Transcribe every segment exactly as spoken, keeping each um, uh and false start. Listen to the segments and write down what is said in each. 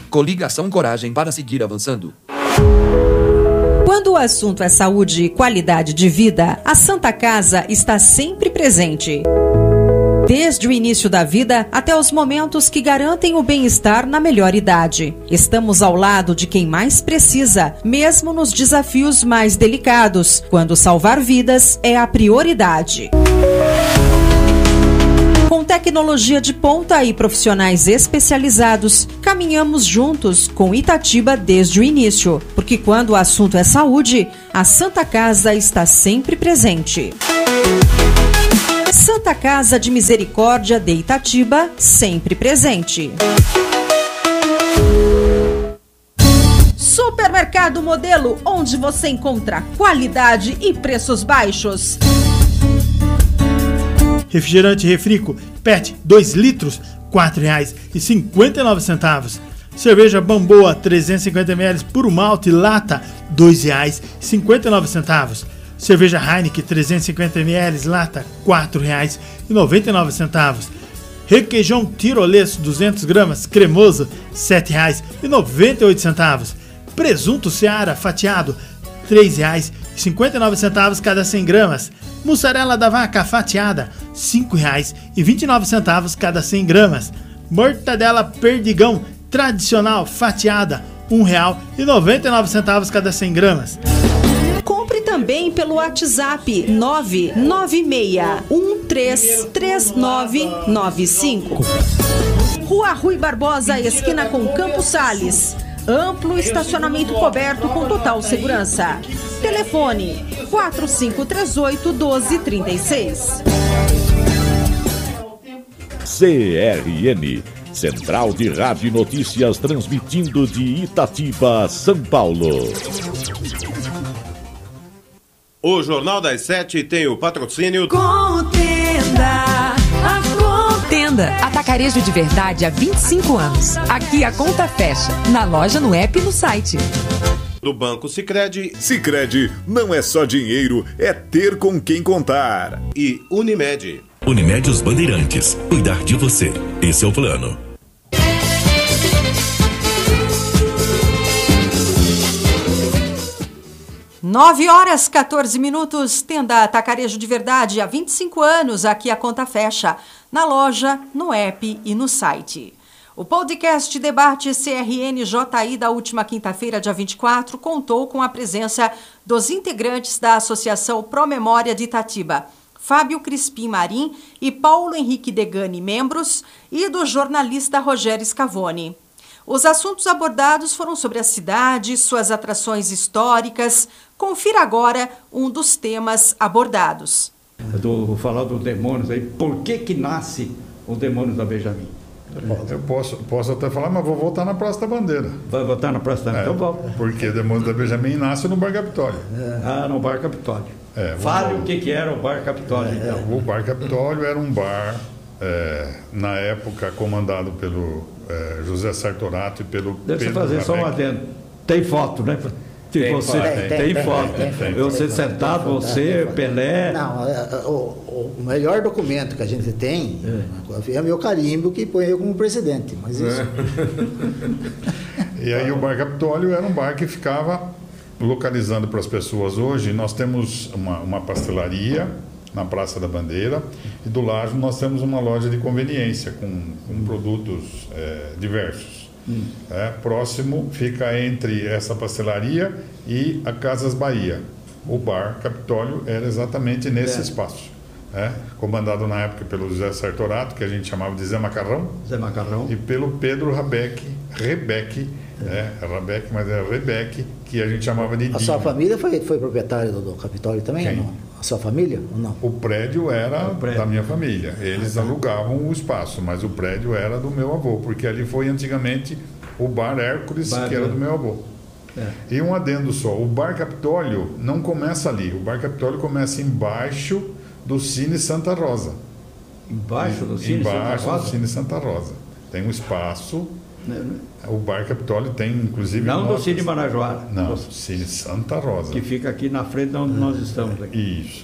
Coligação Coragem para seguir avançando. Quando o assunto é saúde e qualidade de vida, a Santa Casa está sempre presente. Desde o início da vida até os momentos que garantem o bem-estar na melhor idade. Estamos ao lado de quem mais precisa, mesmo nos desafios mais delicados, quando salvar vidas é a prioridade. Com tecnologia de ponta e profissionais especializados, caminhamos juntos com Itatiba desde o início, porque quando o assunto é saúde, a Santa Casa está sempre presente. Santa Casa de Misericórdia de Itatiba, sempre presente. Supermercado Modelo, onde você encontra qualidade e preços baixos. Refrigerante Refrico, Pet, dois litros, quatro reais e cinquenta e nove centavos. Cerveja Bamboa, trezentos e cinquenta mililitros, puro malte, lata, dois reais e cinquenta e nove centavos. Cerveja Heineken, trezentos e cinquenta mililitros, lata, quatro reais e noventa e nove centavos. Requeijão Tirolês, duzentas gramas, cremoso, sete reais e noventa e oito centavos. Presunto Seara fatiado, três reais e cinquenta e nove centavos cada cem gramas. Mussarela da vaca fatiada, cinco reais e vinte e nove centavos cada cem gramas. Mortadela Perdigão tradicional fatiada, um real e noventa e nove centavos cada cem gramas. Compre também pelo WhatsApp nove nove seis um três três nove nove cinco. Rua Rui Barbosa, esquina com Campos Sales. Amplo estacionamento coberto com total segurança. Telefone quatro cinco três oito, um dois três seis. C R N, Central de Rádio e Notícias, transmitindo de Itatiba, São Paulo. O Jornal das Sete tem o patrocínio Contenda, a Contenda, atacarejo de verdade há vinte e cinco anos. Aqui a conta fecha, na loja, no app e no site. Do Banco Sicredi. Sicredi não é só dinheiro, é ter com quem contar. E Unimed. Unimed Os Bandeirantes, cuidar de você, esse é o plano. nove horas, quatorze minutos, tenda atacarejo de verdade há vinte e cinco anos, aqui a conta fecha, na loja, no app e no site. O podcast Debate C R N J I da última quinta-feira, dia vinte e quatro, contou com a presença dos integrantes da Associação Promemória de Itatiba, Fábio Crispim Marim e Paulo Henrique Degani, membros, e do jornalista Rogério Scavone. Os assuntos abordados foram sobre a cidade, suas atrações históricas. Confira agora um dos temas abordados. Eu vou falar dos demônios aí. Por que que nasce o demônio da Benjamin? Eu posso, posso até falar, mas vou voltar na Praça da Bandeira. Vai voltar na Praça da Bandeira? É, então volta. Porque o demônio da Benjamin nasce no Bar Capitólio. É. Ah, no Bar Capitólio. É, Fale o, o que, que era o Bar Capitólio. É, então. O Bar Capitólio era um bar, é, na época, comandado pelo é, José Sartorato e pelo Deve Pedro fazer Rabeck. só um adendo. Tem foto, né? Tem, você, tem, tem, tem foto. Tem, tem, tem, você tem, sentado, tem, você, tem, Pelé. Não, o, o melhor documento que a gente tem é, é meu carimbo que põe eu como presidente. Mas isso. É. E aí o Bar Capitólio era um bar que ficava localizando para as pessoas hoje. Nós temos uma, uma pastelaria na Praça da Bandeira e do lado nós temos uma loja de conveniência com, com produtos é, diversos. Hum. É, próximo fica entre essa pastelaria e a Casas Bahia. O Bar Capitólio era exatamente nesse é. espaço, é, comandado na época pelo José Sartorato, que a gente chamava de Zé Macarrão, Zé Macarrão. E pelo Pedro Rabeck, Rebeck, é. É, Rabeck, mas era Rebeck, que a gente chamava de A sua família foi, foi proprietária do, do Capitólio também? Ou não? A sua família ou não? O prédio era o prédio. da minha família. Eles ah, tá. alugavam o espaço, mas o prédio era do meu avô, porque ali foi antigamente o Bar Hércules, bar que era do meu avô. É. E um adendo só, o Bar Capitólio não começa ali. O Bar Capitólio começa embaixo do Cine Santa Rosa. Embaixo do Cine embaixo Santa Rosa? Embaixo do Cine Santa Rosa. Tem um espaço... O Bar Capitólio tem, inclusive... Não notas... do Cine Marajoara. Não, do Cine Santa Rosa. Que fica aqui na frente de onde é. nós estamos. Aqui. Isso.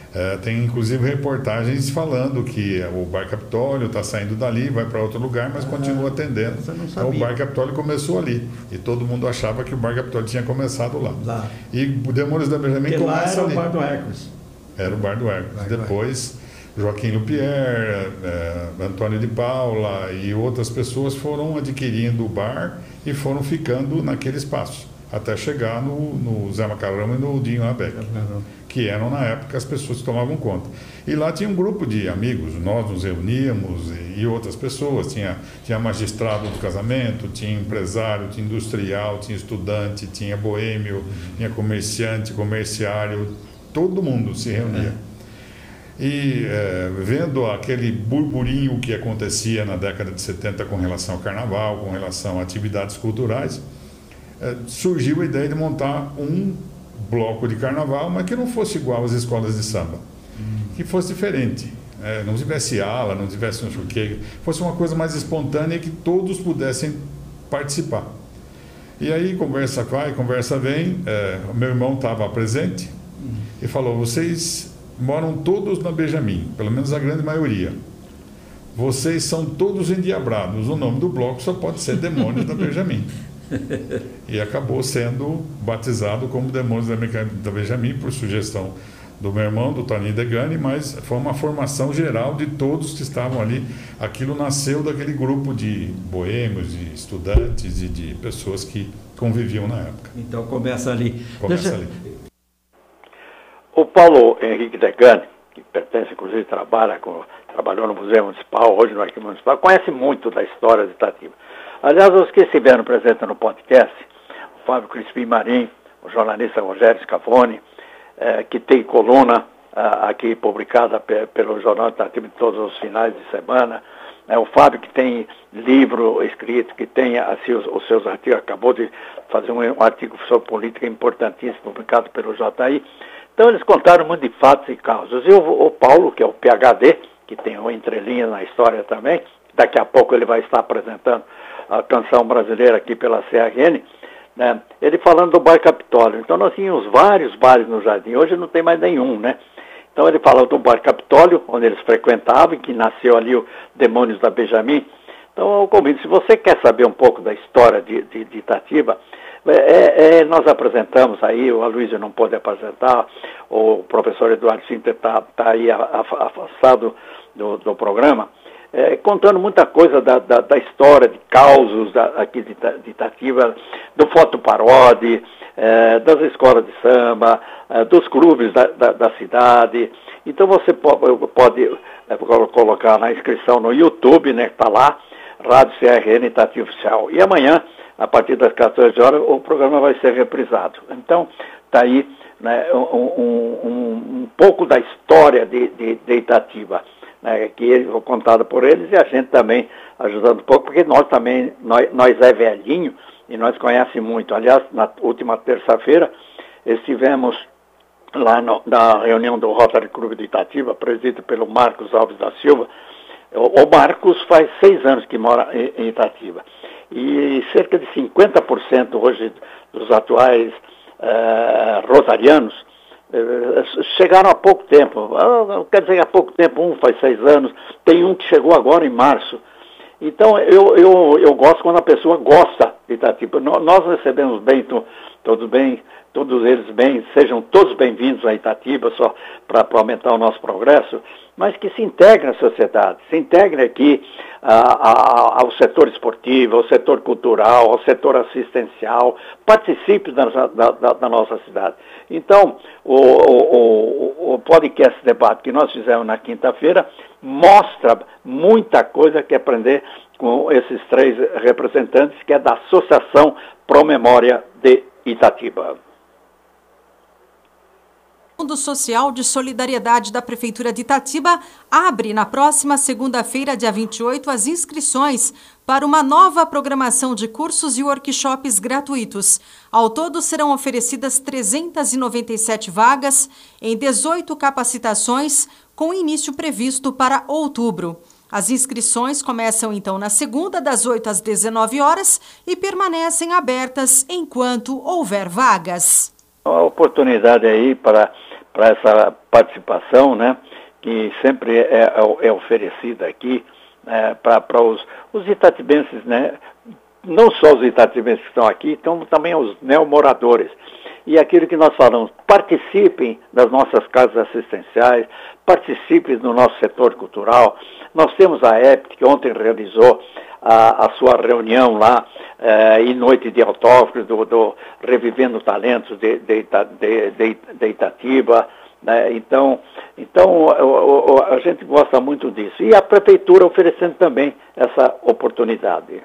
É, tem inclusive reportagens falando que o Bar Capitólio está saindo dali, vai para outro lugar, mas ah, continua atendendo. Então o Bar Capitólio começou ali e todo mundo achava que o Bar Capitólio tinha começado lá. lá. E o Demônios da Benjamin começa ali. Era o Bar do Hércules. Era o Bar do Hércules. Depois Joaquim Lupierre, é, Antônio de Paula e outras pessoas foram adquirindo o bar e foram ficando naquele espaço, até chegar no, no Zé Macarrão e no Dinho Abeck, que eram na época as pessoas que tomavam conta. E lá tinha um grupo de amigos, nós nos reuníamos e, e outras pessoas, tinha, tinha magistrado do casamento, tinha empresário, tinha industrial, tinha estudante, tinha boêmio, uhum. tinha comerciante, comerciário, todo mundo se reunia. É. E é, vendo aquele burburinho que acontecia na década de setenta com relação ao carnaval, com relação a atividades culturais, é, surgiu a ideia de montar um bloco de carnaval, mas que não fosse igual às escolas de samba, uhum. que fosse diferente, é, não tivesse ala, não tivesse não sei o quê, fosse uma coisa mais espontânea que todos pudessem participar. E aí conversa vai, conversa vem, é, meu irmão estava presente uhum. e falou, vocês moram todos na Benjamin, pelo menos a grande maioria. Vocês são todos endiabrados. O nome do bloco só pode ser Demônios da Benjamin. E acabou sendo batizado como Demônios da Benjamin por sugestão do meu irmão, do Toninho Degani, mas foi uma formação geral de todos que estavam ali. Aquilo nasceu daquele grupo de boêmios, de estudantes e de pessoas que conviviam na época. Então começa ali. Começa Deixa... ali. O Paulo Henrique Degani, que pertence, inclusive, trabalha com, trabalhou no Museu Municipal, hoje no Arquivo Municipal, conhece muito da história de Itatiba. Aliás, os que estiveram presentes no podcast, o Fábio Crispim Marim, o jornalista Rogério Scavone, eh, que tem coluna ah, aqui publicada pe pelo Jornal de Itatiba de todos os finais de semana, eh, o Fábio que tem livro escrito, que tem assim, os, os seus artigos, acabou de fazer um, um artigo sobre política importantíssimo, publicado pelo J I. Então eles contaram muito de fatos e causas. E o, o Paulo, que é o P H D, que tem uma entrelinha na história também, daqui a pouco ele vai estar apresentando a canção brasileira aqui pela C R N, né? Ele falando do Bar Capitólio. Então nós tínhamos vários bares no Jardim, hoje não tem mais nenhum, né? Então ele falou do Bar Capitólio, onde eles frequentavam, que nasceu ali o Demônios da Benjamin. Então eu convido, se você quer saber um pouco da história de, de, de Itatiba, É, é, nós apresentamos aí, o Aloysio não pode apresentar, o professor Eduardo Sinter está tá aí afastado do, do programa, é, contando muita coisa da, da, da história, de causos da, aqui de, de Itatiba, do fotoparódi, é, das escolas de samba, é, dos clubes da, da, da cidade. Então você pode, pode é, colocar na inscrição no YouTube, né, que está lá, Rádio C R N Itatiba Oficial. E amanhã, a partir das quatorze horas, o programa vai ser reprisado. Então, está aí, né, um, um, um, um pouco da história de, de, de Itatiba, né, que foi contada por eles e a gente também ajudando um pouco, porque nós também, nós, nós é velhinho e nós conhecemos muito. Aliás, na última terça-feira, estivemos lá no, na reunião do Rotary Club de Itatiba, presidida pelo Marcos Alves da Silva. O, o Marcos faz seis anos que mora em, em Itatiba. E cerca de cinquenta por cento hoje dos atuais uh, rotarianos uh, chegaram há pouco tempo. Uh, quer dizer, há pouco tempo, um faz seis anos, tem um que chegou agora em março. Então, eu, eu, eu gosto quando a pessoa gosta de Itatiba. Nós recebemos bem, todos bem, todos eles bem, sejam todos bem-vindos a Itatiba, só para aumentar o nosso progresso, mas que se integrem à sociedade, se integrem aqui a, a, ao setor esportivo, ao setor cultural, ao setor assistencial, participe da, da, da nossa cidade. Então, o, o, o podcast debate que nós fizemos na quinta-feira mostra muita coisa que aprender com esses três representantes, que é da Associação Pro Memória de Itatiba. O Fundo Social de Solidariedade da Prefeitura de Itatiba abre na próxima segunda-feira, dia vinte e oito, as inscrições para uma nova programação de cursos e workshops gratuitos. Ao todo, serão oferecidas trezentas e noventa e sete vagas em dezoito capacitações, com início previsto para outubro. As inscrições começam, então, na segunda, das oito às dezenove horas e permanecem abertas enquanto houver vagas. A oportunidade aí para para essa participação, né, que sempre é, é oferecida aqui é, para os, os itatibenses, né, não só os itatibenses que estão aqui, então também os neomoradores. E aquilo que nós falamos, participem das nossas casas assistenciais, participem do nosso setor cultural. Nós temos a E P T, que ontem realizou a, a sua reunião lá, eh, e noite de autógrafos, do, do Revivendo Talentos de, de, de, de, de Itatiba, né? Então, então a, a, a gente gosta muito disso. E a Prefeitura oferecendo também essa oportunidade.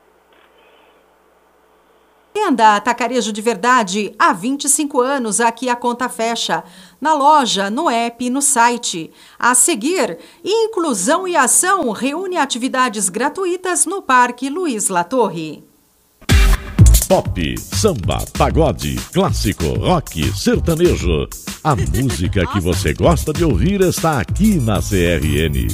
Venda Atacarejo de Verdade, há vinte e cinco anos aqui a conta fecha. Na loja, no app e no site. A seguir, Inclusão e Ação reúne atividades gratuitas no Parque Luiz Latorre. Pop, samba, pagode, clássico, rock, sertanejo. A música que você gosta de ouvir está aqui na C R N.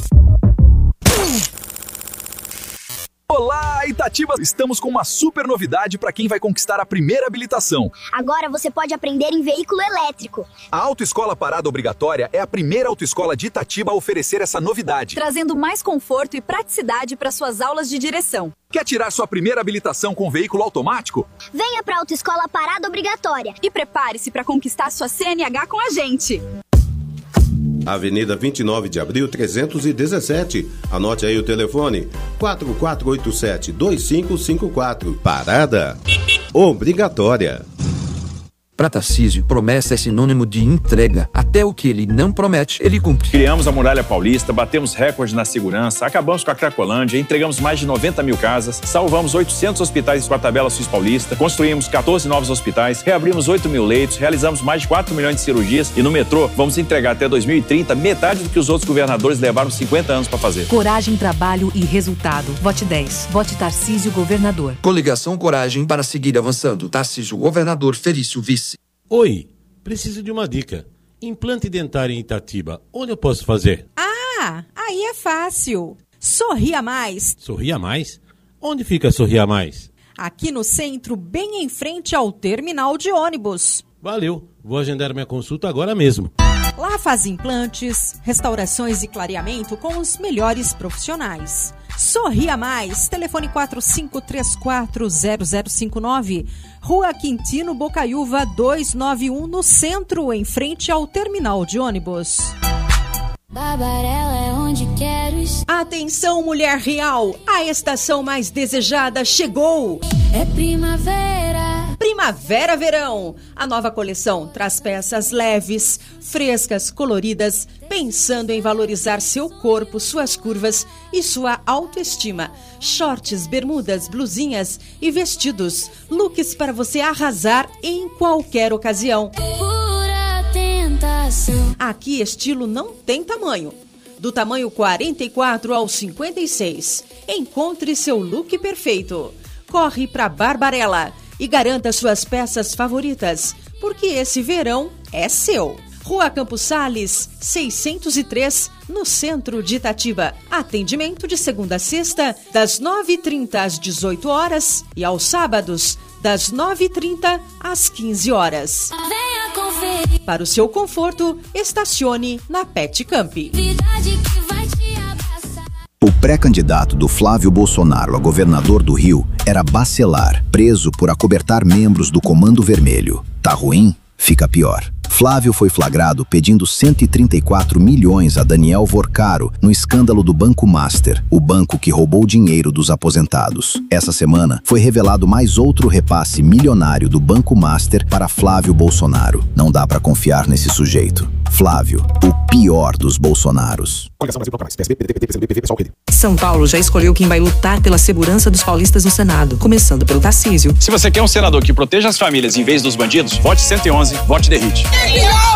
Olá, Itatiba! Estamos com uma super novidade para quem vai conquistar a primeira habilitação. Agora você pode aprender em veículo elétrico. A Autoescola Parada Obrigatória é a primeira autoescola de Itatiba a oferecer essa novidade, trazendo mais conforto e praticidade para suas aulas de direção. Quer tirar sua primeira habilitação com veículo automático? Venha para a Autoescola Parada Obrigatória e prepare-se para conquistar sua C N H com a gente. Avenida vinte e nove de abril, trezentos e dezessete. Anote aí o telefone: quatro quatro oito sete, dois cinco cinco quatro. Parada obrigatória. Para Tarcísio, promessa é sinônimo de entrega. Até o que ele não promete, ele cumpre. Criamos a Muralha Paulista, batemos recorde na segurança, acabamos com a Cracolândia, entregamos mais de noventa mil casas, salvamos oitocentos hospitais com a tabela Sus Paulista, construímos quatorze novos hospitais, reabrimos oito mil leitos, realizamos mais de quatro milhões de cirurgias e no metrô vamos entregar até dois mil e trinta metade do que os outros governadores levaram cinquenta anos para fazer. Coragem, trabalho e resultado. Vote dez. Vote Tarcísio Governador. Coligação Coragem para seguir avançando. Tarcísio Governador, Felício Vice. Oi, preciso de uma dica. Implante dentário em Itatiba, onde eu posso fazer? Ah, aí é fácil. Sorria Mais. Sorria Mais? Onde fica Sorria Mais? Aqui no centro, bem em frente ao terminal de ônibus. Valeu, vou agendar minha consulta agora mesmo. Lá faz implantes, restaurações e clareamento com os melhores profissionais. Sorria Mais, telefone quatro cinco três quatro zero zero cinco nove, Rua Quintino Bocaiúva duzentos e noventa e um, no centro, em frente ao terminal de ônibus. Barbarella é onde quero estar. Atenção, mulher real, a estação mais desejada chegou. É primavera. Primavera-verão. A nova coleção traz peças leves, frescas, coloridas, pensando em valorizar seu corpo, suas curvas e sua autoestima. Shorts, bermudas, blusinhas e vestidos. Looks para você arrasar em qualquer ocasião. Pura tentação. Aqui estilo não tem tamanho. Do tamanho quarenta e quatro ao cinquenta e seis. Encontre seu look perfeito. Corre para Barbarella e garanta suas peças favoritas, porque esse verão é seu. Rua Campos Sales, seiscentos e três, no centro de Itatiba. Atendimento de segunda a sexta, das nove e trinta às dezoito horas e aos sábados, das nove e trinta às quinze horas. Venha conferir. Para o seu conforto, estacione na Pet Camp. Verdade que vai te abraçar. O pré-candidato do Flávio Bolsonaro a governador do Rio era Bacelar, preso por acobertar membros do Comando Vermelho. Tá ruim? Fica pior. Flávio foi flagrado pedindo cento e trinta e quatro milhões a Daniel Vorcaro no escândalo do Banco Master, o banco que roubou dinheiro dos aposentados. Essa semana foi revelado mais outro repasse milionário do Banco Master para Flávio Bolsonaro. Não dá pra confiar nesse sujeito. Flávio, o pior dos Bolsonaros. São Paulo já escolheu quem vai lutar pela segurança dos paulistas no Senado, começando pelo Tarcísio. Se você quer um senador que proteja as famílias em vez dos bandidos, vote cento e onze, vote Derrite.